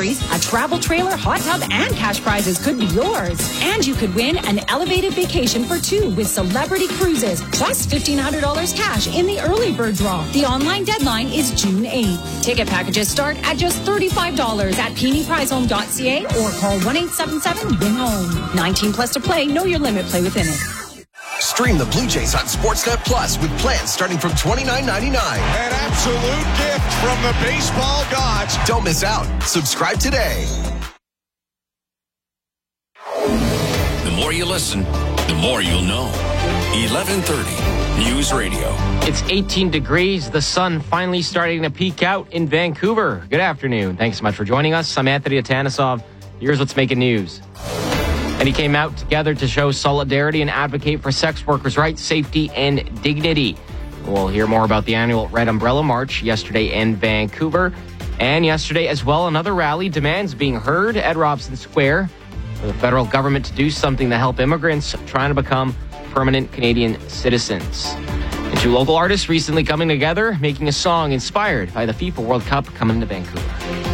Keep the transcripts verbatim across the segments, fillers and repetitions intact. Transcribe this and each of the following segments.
Jeffries, a travel trailer, hot tub, and cash prizes could be yours. And you could win an elevated vacation for two with Celebrity Cruises, plus fifteen hundred dollars cash in the early bird draw. The online deadline is June eighth. Ticket packages start at just thirty-five dollars at peony prize home dot c a or call one eight seven seven win home. nineteen plus to play. Know your limit. Play within it. Stream the Blue Jays on Sportsnet Plus with plans starting from twenty-nine ninety-nine. An absolute gift from the baseball gods. Don't miss out. Subscribe today. The more you listen, the more you'll know. eleven thirty News Radio. It's eighteen degrees. The sun finally starting to peek out in Vancouver. Good afternoon. Thanks so much for joining us. I'm Anthony Atanasov. Here's what's making news. And he came out together to show solidarity and advocate for sex workers' rights, safety, and dignity. We'll hear more about the annual Red Umbrella March yesterday in Vancouver. And yesterday as well, another rally, demands being heard at Robson Square for the federal government to do something to help immigrants trying to become permanent Canadian citizens. And two local artists recently coming together, making a song inspired by the FIFA World Cup coming to Vancouver.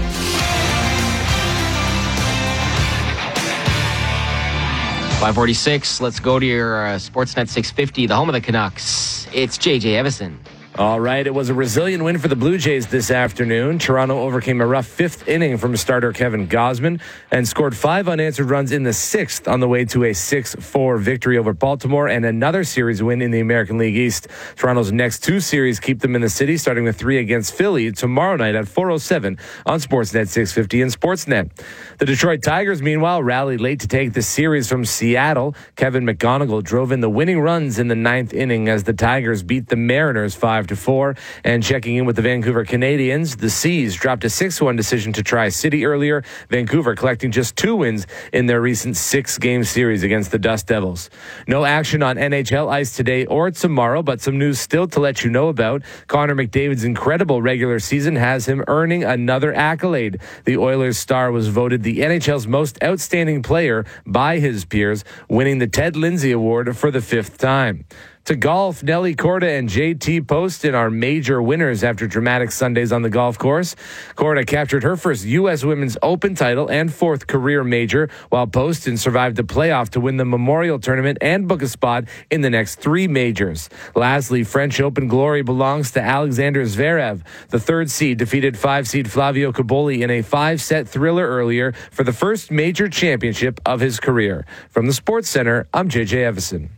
five forty-six, let's go to your uh, Sportsnet six fifty, the home of the Canucks. It's J J Evison. All right, it was a resilient win for the Blue Jays this afternoon. Toronto overcame a rough fifth inning from starter Kevin Gausman and scored five unanswered runs in the sixth on the way to a six four victory over Baltimore and another series win in the American League East. Toronto's next two series keep them in the city, starting with three against Philly tomorrow night at four oh seven on Sportsnet six fifty and Sportsnet. The Detroit Tigers, meanwhile, rallied late to take the series from Seattle. Kevin McGonigal drove in the winning runs in the ninth inning as the Tigers beat the Mariners five to four. And checking in with the Vancouver Canadians, the Seas dropped a six one decision to Tri-City earlier. Vancouver collecting just two wins in their recent six-game series against the Dust Devils. No action on N H L ice today or tomorrow, but some news still to let you know about. Connor McDavid's incredible regular season has him earning another accolade. The Oilers star was voted the N H L's most outstanding player by his peers, winning the Ted Lindsay Award for the fifth time. To golf, Nelly Korda and J T Poston are major winners after dramatic Sundays on the golf course. Korda captured her first U S Women's Open title and fourth career major, while Poston survived the playoff to win the Memorial Tournament and book a spot in the next three majors. Lastly, French Open glory belongs to Alexander Zverev. The third seed defeated five-seed Flavio Cobolli in a five-set thriller earlier for the first major championship of his career. From the Sports Center, I'm J J Evison.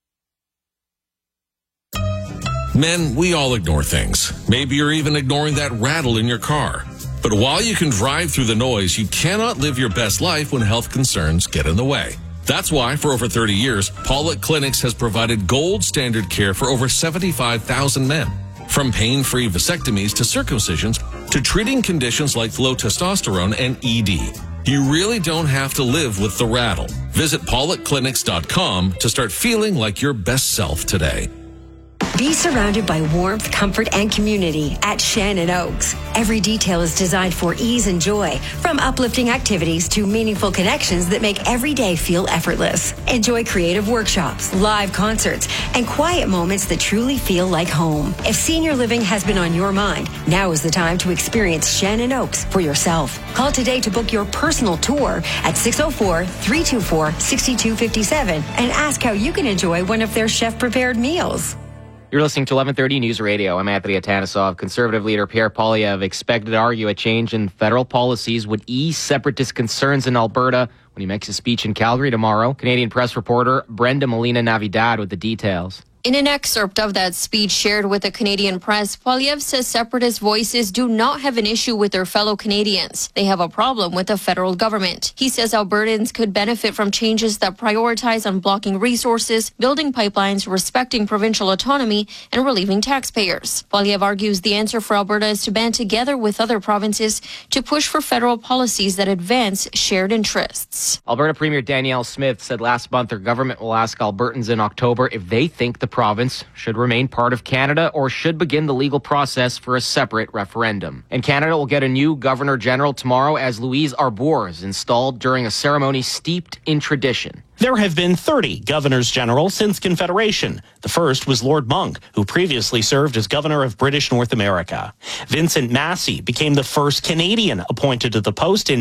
Men, we all ignore things. Maybe you're even ignoring that rattle in your car. But while you can drive through the noise, you cannot live your best life when health concerns get in the way. That's why, for over thirty years, Pollock Clinics has provided gold standard care for over seventy-five thousand men. From pain-free vasectomies to circumcisions to treating conditions like low testosterone and E D. You really don't have to live with the rattle. Visit pollock clinics dot com to start feeling like your best self today. Be surrounded by warmth, comfort, and community at Shannon Oaks. Every detail is designed for ease and joy, from uplifting activities to meaningful connections that make every day feel effortless. Enjoy creative workshops, live concerts, and quiet moments that truly feel like home. If senior living has been on your mind, now is the time to experience Shannon Oaks for yourself. Call today to book your personal tour at six oh four, three two four, six two five seven and ask how you can enjoy one of their chef-prepared meals. You're listening to eleven thirty News Radio. I'm Anthony Atanasov. Conservative leader Pierre Poilievre expected to argue a change in federal policies would ease separatist concerns in Alberta when he makes a speech in Calgary tomorrow. Canadian Press reporter Brenda Molina-Navidad with the details. In an excerpt of that speech shared with the Canadian Press, Poilievre says separatist voices do not have an issue with their fellow Canadians. They have a problem with the federal government. He says Albertans could benefit from changes that prioritize unblocking resources, building pipelines, respecting provincial autonomy, and relieving taxpayers. Poilievre argues the answer for Alberta is to band together with other provinces to push for federal policies that advance shared interests. Alberta Premier Danielle Smith said last month her government will ask Albertans in October if they think the province should remain part of Canada or should begin the legal process for a separate referendum. And Canada will get a new Governor General tomorrow as Louise Arbour is installed during a ceremony steeped in tradition. There have been thirty governors general since Confederation. The first was Lord Monck, who previously served as governor of British North America. Vincent Massey became the first Canadian appointed to the post in